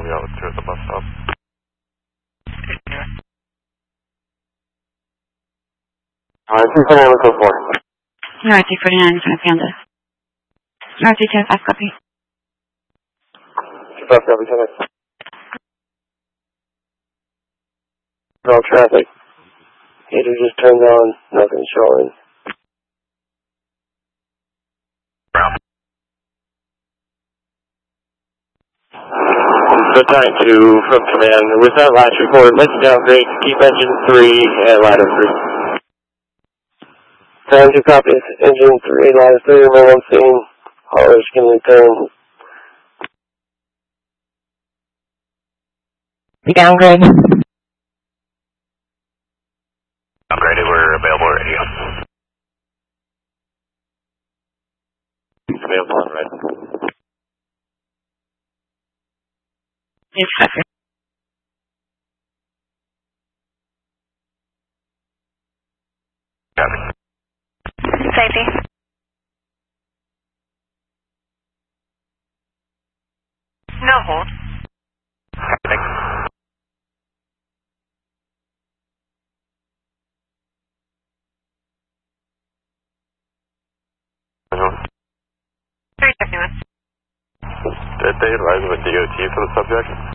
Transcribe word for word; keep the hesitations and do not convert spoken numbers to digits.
will be out with two at the bus stop. Alright, two forty-nine, let's go four. Alright, two forty-nine, it's Panda. Alright, two ten, five copy. two five copy, ten X. No traffic. Heater just turned on, nothing showing. Good time to from command. With that last report, let's downgrade to keep engine three and ladder three. Time to copy engine three, ladder three, remain on scene. Haulers can return. We downgrade. Downgraded, we're available already. Available on red. Yes, sucker. Copy. Safety. No hold. Thanks. three seventy-one. Did they advise of a D O T for the subject?